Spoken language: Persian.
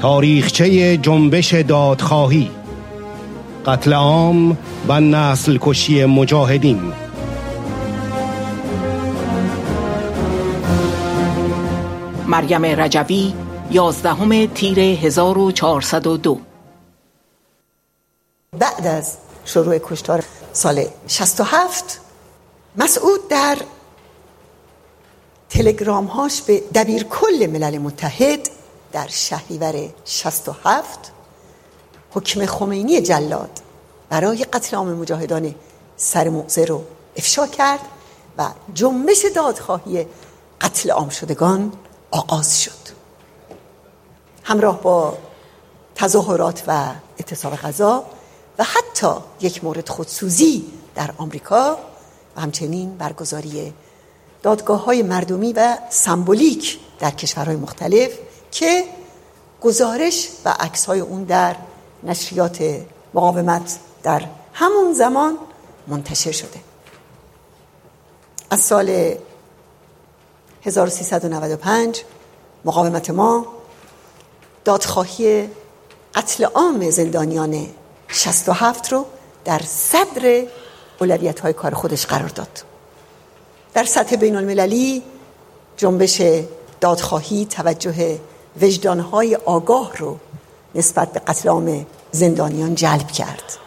تاریخچه جنبش دادخواهی، قتل عام و نسل کشی مجاهدین. مریم رجوی، 11 تیر 1402. بعد از شروع کشتار سال 67 مسعود در تلگرام هاش به دبیر کل ملل متحد در شهریور 67 حکم خمینی جلاد برای قتل عام مجاهدان سر موعظه رو افشا کرد و جنبش دادخواهی قتل عام شدگان آغاز شد. همراه با تظاهرات و اعتصاب غذا و حتی یک مورد خودسوزی در آمریکا و همچنین برگزاری دادگاه‌های مردمی و سمبولیک در کشورهای مختلف که گزارش و عکس‌های اون در نشریات مقاومت در همون زمان منتشر شده. از سال 1395 مقاومت ما دادخواهی قتل عام زندانیان 67 رو در صدر اولویت‌های کار خودش قرار داد. در سطح بین المللی جنبش دادخواهی توجه وجدان‌های آگاه رو نسبت به قتل عام زندانیان جلب کرد.